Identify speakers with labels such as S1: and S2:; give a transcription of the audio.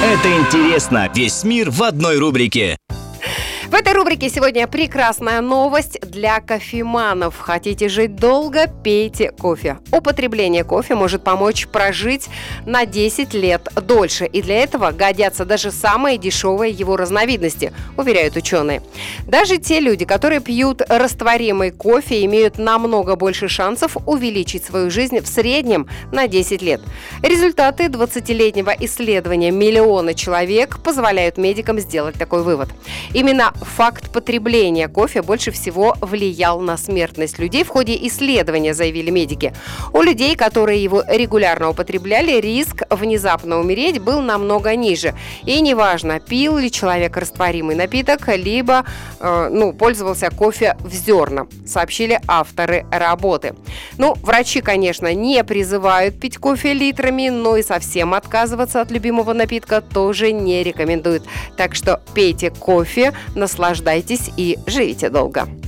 S1: Это интересно. Весь мир в одной рубрике.
S2: В этой рубрике сегодня прекрасная новость для кофеманов. Хотите жить долго? Пейте кофе. Употребление кофе может помочь прожить на 10 лет дольше. И для этого годятся даже самые дешевые его разновидности, уверяют ученые. Даже те люди, которые пьют растворимый кофе, имеют намного больше шансов увеличить свою жизнь в среднем на 10 лет. Результаты 20-летнего исследования миллиона человек позволяют медикам сделать такой вывод. Именно факт потребления кофе больше всего влиял на смертность людей в ходе исследования, заявили медики. У людей, которые его регулярно употребляли, риск внезапно умереть был намного ниже. И неважно, пил ли человек растворимый напиток, либо пользовался кофе в зерна, сообщили авторы работы. Врачи, конечно, не призывают пить кофе литрами, но и совсем отказываться от любимого напитка тоже не рекомендуют. Так что пейте кофе, наслаждайтесь и живите долго.